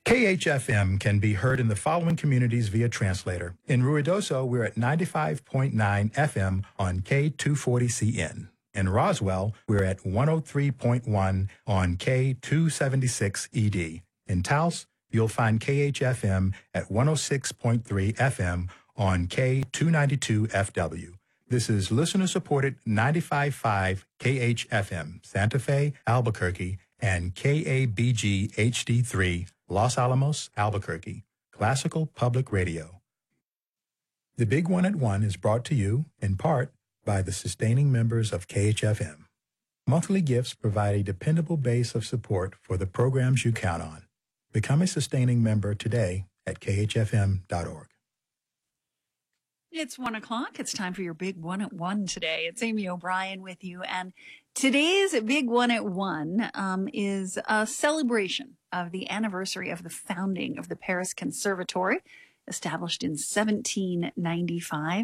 KHFM can be heard in the following communities via translator. In Ruidoso, we're at 95.9 FM on K240CN. In Roswell, we're at 103.1 on K276ED. In Taos, you'll find KHFM at 106.3 FM on K292FW. This is listener-supported 95.5 KHFM, Santa Fe, Albuquerque, and KABG HD3, Los Alamos, Albuquerque, Classical Public Radio. The Big One at One is brought to you, in part, by the sustaining members of KHFM. Monthly gifts provide a dependable base of support for the programs you count on. Become a sustaining member today at khfm.org. It's 1 o'clock. It's time for your Big One at One today. It's Amy O'Brien with you. And today's Big One at One is a celebration of the anniversary of the founding of the Paris Conservatory, established in 1795.